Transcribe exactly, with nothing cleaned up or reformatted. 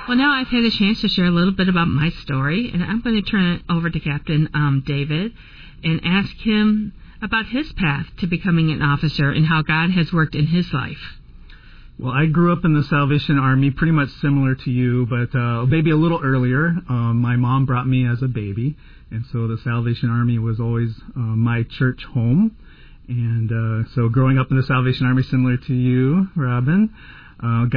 Well, now I've had a chance to share a little bit about my story, and I'm going to turn it over to Captain um, David and ask him about his path to becoming an officer and how God has worked in his life. Well, I grew up in the Salvation Army, pretty much similar to you, but uh, maybe a little earlier. Um, my mom brought me as a baby, and so the Salvation Army was always uh, my church home. And uh, so growing up in the Salvation Army, similar to you, Robin, uh,